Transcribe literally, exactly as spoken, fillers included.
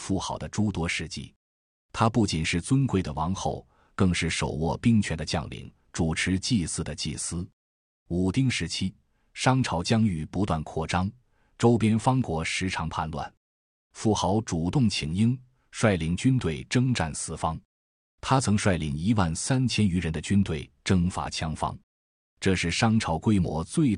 富豪的诸多事迹。她不仅是尊贵的王后，更是手握兵权的将领，主持祭祀的祭司。武丁时期，商朝疆域不断扩张，周边方国时常叛乱，富豪主动请缨，率领军队征战四方。他曾率领一万三千余人的军队征伐羌方，这是商朝规模最